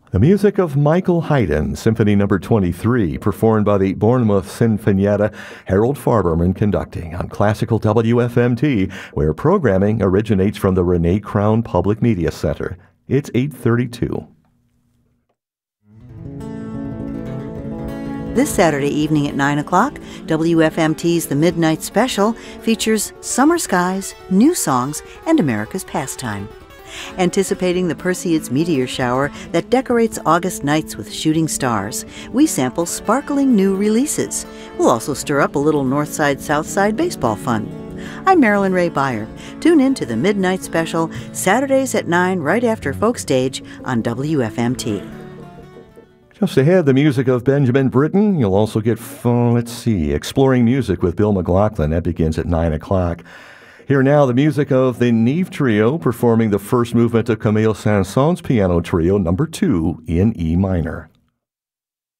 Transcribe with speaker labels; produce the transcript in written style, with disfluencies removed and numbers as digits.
Speaker 1: The music of Michael Haydn, Symphony No. 23, performed by the Bournemouth Sinfonietta, Harold Farberman conducting on Classical WFMT, where programming originates from the Renee Crown Public Media Center. It's 8:32.
Speaker 2: This Saturday evening at 9 o'clock, WFMT's The Midnight Special features summer skies, new songs, and America's pastime. Anticipating the Perseids meteor shower that decorates August nights with shooting stars, we sample sparkling new releases. We'll also stir up a little Northside-Southside baseball fun. I'm Marilyn Ray Beyer. Tune in to The Midnight Special, Saturdays at 9 right after Folk Stage on WFMT.
Speaker 1: Just ahead, the music of Benjamin Britten. You'll also get, Exploring Music with Bill McLaughlin. That begins at 9 o'clock. Here now, the music of the Neve Trio performing the first movement of Camille Saint-Saëns' Piano Trio No. 2 in E minor.